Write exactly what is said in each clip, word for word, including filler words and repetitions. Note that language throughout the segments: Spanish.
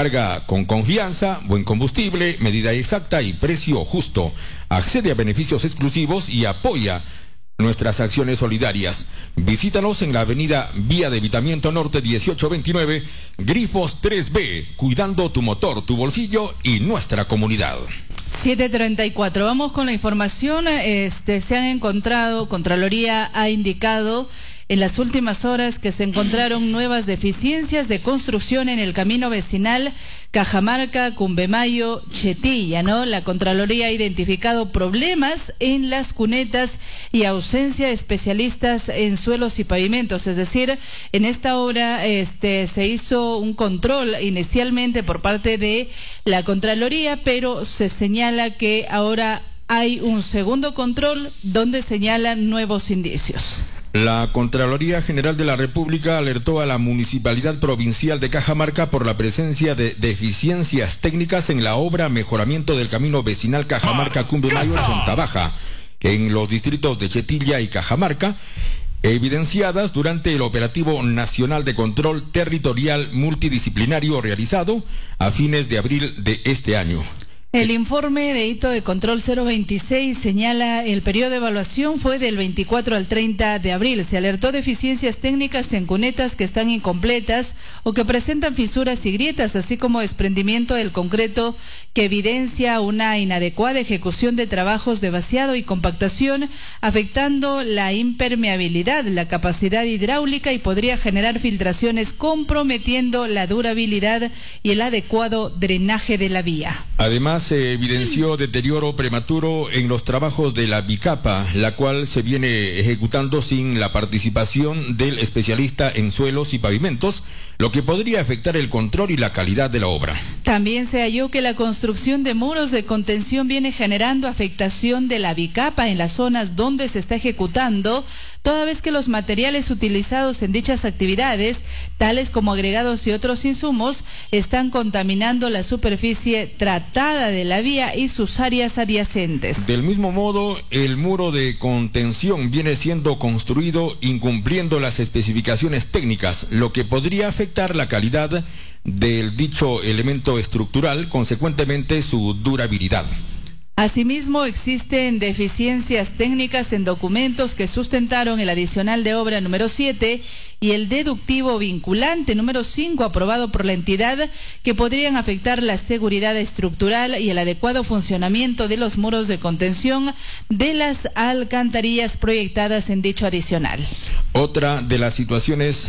Carga con confianza, buen combustible, medida exacta y precio justo. Accede a beneficios exclusivos y apoya nuestras acciones solidarias. Visítanos en la avenida Vía de Evitamiento Norte dieciocho veintinueve, Grifos tres B, cuidando tu motor, tu bolsillo y nuestra comunidad. siete treinta y cuatro. Vamos con la información. Este, se han encontrado, Contraloría ha indicado en las últimas horas que se encontraron nuevas deficiencias de construcción en el camino vecinal Cajamarca, Cumbemayo, Chetilla, ¿no? La Contraloría ha identificado problemas en las cunetas y ausencia de especialistas en suelos y pavimentos. Es decir, en esta obra este, se hizo un control inicialmente por parte de la Contraloría, pero se señala que ahora hay un segundo control donde señalan nuevos indicios. La Contraloría General de la República alertó a la Municipalidad Provincial de Cajamarca por la presencia de deficiencias técnicas en la obra Mejoramiento del Camino Vecinal Cajamarca-Cumbemayo Chonta Baja, en los distritos de Chetilla y Cajamarca, evidenciadas durante el Operativo Nacional de Control Territorial Multidisciplinario realizado a fines de abril de este año. El informe de hito de control cero veintiséis señala el periodo de evaluación fue del veinticuatro al treinta de abril. Se alertó deficiencias técnicas en cunetas que están incompletas o que presentan fisuras y grietas, así como desprendimiento del concreto que evidencia una inadecuada ejecución de trabajos de vaciado y compactación, afectando la impermeabilidad, la capacidad hidráulica y podría generar filtraciones comprometiendo la durabilidad y el adecuado drenaje de la vía. Además, se evidenció deterioro prematuro en los trabajos de la Bicapa, la cual se viene ejecutando sin la participación del especialista en suelos y pavimentos, lo que podría afectar el control y la calidad de la obra. También se halló que la construcción de muros de contención viene generando afectación de la Bicapa en las zonas donde se está ejecutando, toda vez que los materiales utilizados en dichas actividades, tales como agregados y otros insumos, están contaminando la superficie tratada de la vía y sus áreas adyacentes. Del mismo modo, el muro de contención viene siendo construido incumpliendo las especificaciones técnicas, lo que podría afectar la calidad del dicho elemento estructural, consecuentemente su durabilidad. Asimismo, existen deficiencias técnicas en documentos que sustentaron el adicional de obra número siete y el deductivo vinculante número cinco aprobado por la entidad, que podrían afectar la seguridad estructural y el adecuado funcionamiento de los muros de contención de las alcantarillas proyectadas en dicho adicional. Otra de las situaciones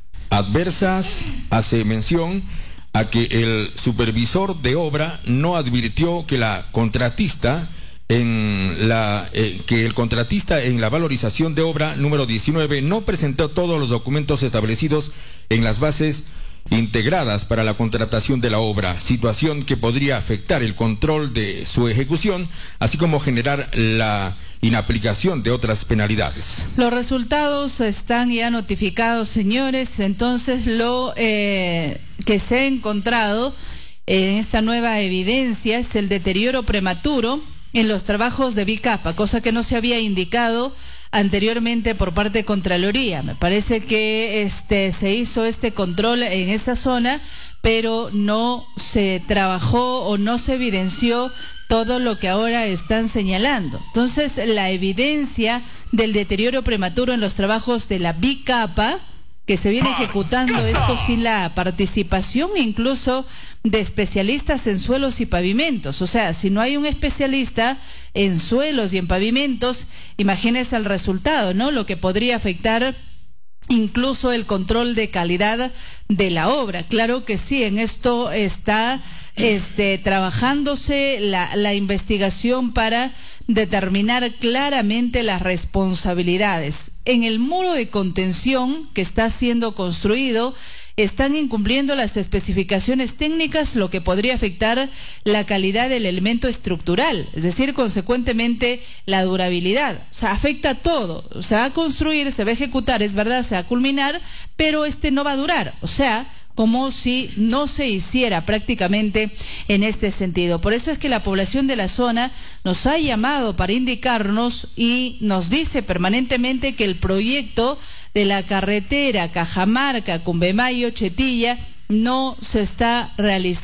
adversas hace mención a que el supervisor de obra no advirtió que la contratista en la eh, que el contratista en la valorización de obra número diecinueve no presentó todos los documentos establecidos en las bases integradas para la contratación de la obra, situación que podría afectar el control de su ejecución, así como generar la inaplicación de otras penalidades. Los resultados están ya notificados, señores. Entonces, lo eh, que se ha encontrado en esta nueva evidencia es el deterioro prematuro en los trabajos de Bicapa, cosa que no se había indicado anteriormente por parte de Contraloría. Me parece que este se hizo este control en esa zona, pero no se trabajó o no se evidenció todo lo que ahora están señalando. Entonces, la evidencia del deterioro prematuro en los trabajos de la Bicapa, que se viene ejecutando esto sin la participación incluso de especialistas en suelos y pavimentos. O sea, si no hay un especialista en suelos y en pavimentos, imagínense el resultado, ¿no? Lo que podría afectar incluso el control de calidad de la obra. Claro que sí, en esto está este, trabajándose la, la investigación para determinar claramente las responsabilidades. En el muro de contención que está siendo construido, están incumpliendo las especificaciones técnicas, lo que podría afectar la calidad del elemento estructural, es decir, consecuentemente la durabilidad. O sea, afecta todo. O sea, va a construir, se va a ejecutar, es verdad, se va a culminar, pero este no va a durar. O sea, como si no se hiciera prácticamente en este sentido. Por eso es que la población de la zona nos ha llamado para indicarnos y nos dice permanentemente que el proyecto de la carretera Cajamarca, Cumbemayo, Chetilla no se está realizando.